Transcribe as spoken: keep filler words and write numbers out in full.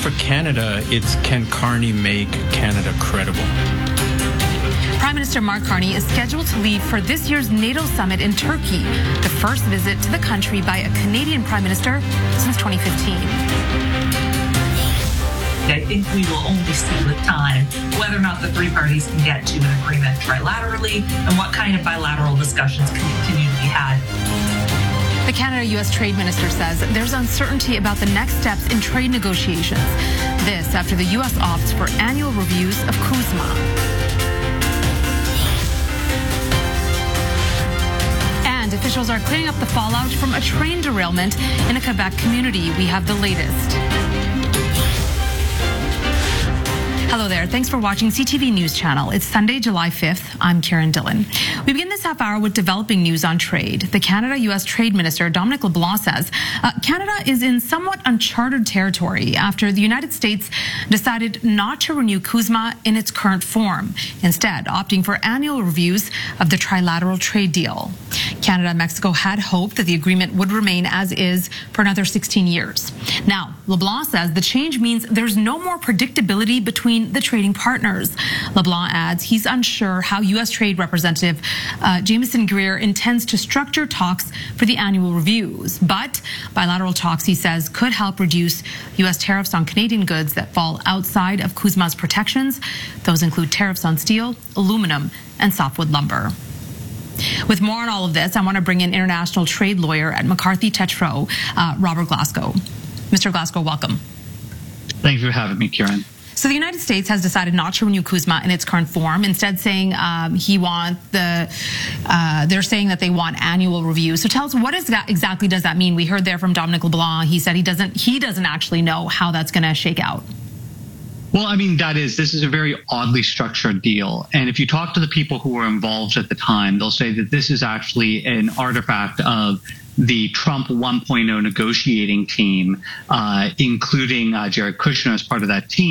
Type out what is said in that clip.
for Canada, it's can Carney make Canada credible? Prime Minister Mark Carney is scheduled to leave for this year's NATO summit in Turkey, the first visit to the country by a Canadian Prime Minister since twenty fifteen. I think we will only see with time whether or not the three parties can get to an agreement trilaterally and what kind of bilateral discussions can continue to be had. The Canada-U S Trade Minister says there's uncertainty about the next steps in trade negotiations. This after the U S opts for annual reviews of CUSMA. And officials are clearing up the fallout from a train derailment in a Quebec community. We have the latest. Hello there. Thanks for watching C T V News Channel. It's Sunday, July fifth. I'm Karen Dillon. We begin this half hour with developing news on trade. The Canada-U S Trade Minister, Dominic LeBlanc, says uh, Canada is in somewhat uncharted territory after the United States decided not to renew CUSMA in its current form, instead opting for annual reviews of the trilateral trade deal. Canada and Mexico had hoped that the agreement would remain as is for another sixteen years. Now, LeBlanc says the change means there's no more predictability between the trading partners. LeBlanc adds he's unsure how U S Trade Representative uh, Jameson Greer intends to structure talks for the annual reviews. But bilateral talks, he says, could help reduce U S tariffs on Canadian goods that fall outside of CUSMA's protections. Those include tariffs on steel, aluminum, and softwood lumber. With more on all of this, I want to bring in international trade lawyer at McCarthy Tétrault, uh, Robert Glasgow. Mister Glasgow, welcome. Thank you for having me, Karen. So the United States has decided not to renew CUSMA in its current form, instead saying um, he want the, uh, they're saying that they want annual reviews. So tell us, what is that, exactly does that mean? We heard there from Dominic LeBlanc. He said he doesn't, he doesn't actually know how that's going to shake out. Well, I mean, that is, this is a very oddly structured deal. And if you talk to the people who were involved at the time, they'll say that this is actually an artifact of the Trump one point oh negotiating team, uh, including uh, Jared Kushner as part of that team.